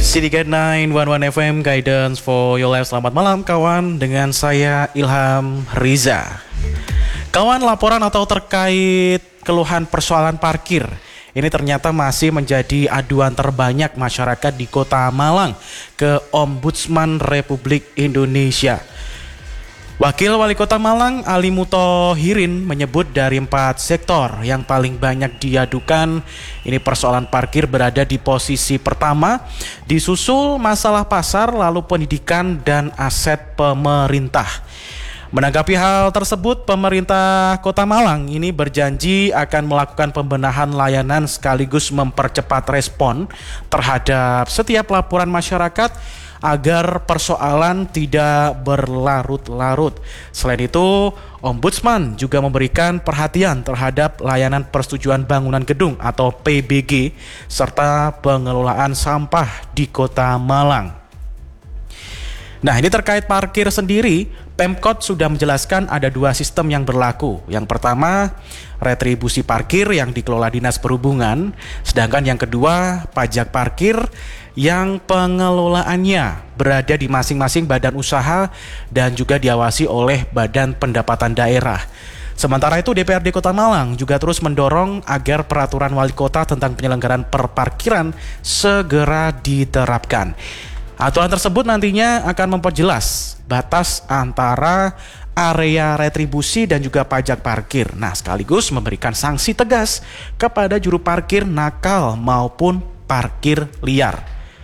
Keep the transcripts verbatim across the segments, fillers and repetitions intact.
City Guide sembilan satu satu F M Guidance for Your Life. Selamat malam kawan, dengan saya Ilham Riza. Kawan, laporan atau terkait keluhan persoalan parkir ini ternyata masih menjadi aduan terbanyak masyarakat di Kota Malang ke Ombudsman Republik Indonesia. Wakil Wali Kota Malang Ali Muthohirin menyebut dari empat sektor yang paling banyak diadukan, ini persoalan parkir berada di posisi pertama, disusul masalah pasar, lalu pendidikan dan aset pemerintah. Menanggapi hal tersebut, pemerintah Kota Malang ini berjanji akan melakukan pembenahan layanan sekaligus mempercepat respon terhadap setiap laporan masyarakat agar persoalan tidak berlarut-larut. Selain itu, Ombudsman juga memberikan perhatian terhadap layanan persetujuan bangunan gedung atau P B G serta pengelolaan sampah di Kota Malang. Nah, ini terkait parkir sendiri, Pemkot sudah menjelaskan ada dua sistem yang berlaku. Yang pertama, retribusi parkir yang dikelola Dinas Perhubungan, sedangkan yang kedua, pajak parkir yang pengelolaannya berada di masing-masing badan usaha dan juga diawasi oleh Badan Pendapatan Daerah. Sementara itu, D P R D Kota Malang juga terus mendorong agar peraturan wali kota tentang penyelenggaraan perparkiran segera diterapkan. Aturan tersebut nantinya akan memperjelas batas antara area retribusi dan juga pajak parkir. Nah, sekaligus memberikan sanksi tegas kepada juru parkir nakal maupun parkir liar.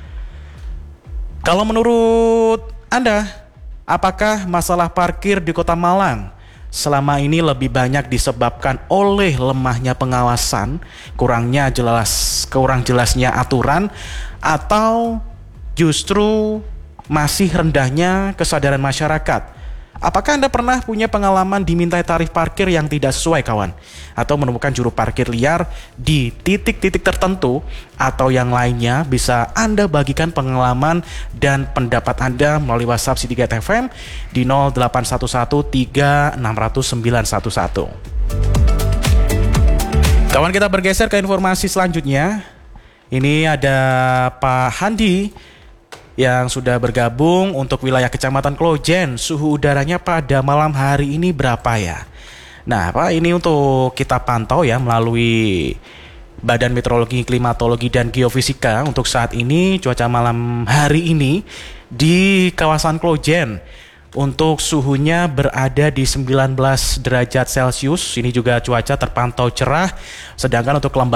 Kalau menurut Anda, apakah masalah parkir di Kota Malang selama ini lebih banyak disebabkan oleh lemahnya pengawasan, kurangnya jelas, kurang jelasnya aturan, atau justru masih rendahnya kesadaran masyarakat? Apakah Anda pernah punya pengalaman dimintai tarif parkir yang tidak sesuai, kawan? Atau menemukan juru parkir liar di titik-titik tertentu? Atau yang lainnya, bisa Anda bagikan pengalaman dan pendapat Anda melalui WhatsApp City Guide F M di nol delapan satu satu tiga enam nol nol sembilan satu satu. Kawan, kita bergeser ke informasi selanjutnya. Ini ada Pak Handi yang sudah bergabung untuk wilayah Kecamatan Klojen. Suhu udaranya pada malam hari ini berapa ya? Nah, Pak, ini untuk kita pantau ya melalui Badan Meteorologi, Klimatologi, dan Geofisika. Untuk saat ini, cuaca malam hari ini di kawasan Klojen untuk suhunya berada di sembilan belas derajat Celcius. Ini juga cuaca terpantau cerah. Sedangkan untuk Lembah